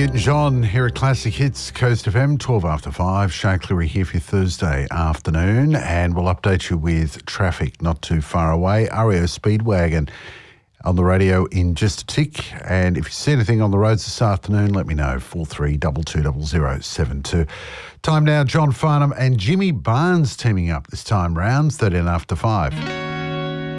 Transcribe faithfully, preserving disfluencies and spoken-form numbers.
Elton-John here at Classic Hits, Coast F M, twelve after five. Shay Cleary here for your Thursday afternoon, and we'll update you with traffic not too far away. R E O Speedwagon on the radio in just a tick. And if you see anything on the roads this afternoon, let me know, four three two two zero zero seven two. Time now, John Farnham and Jimmy Barnes teaming up this time round, thirteen after five.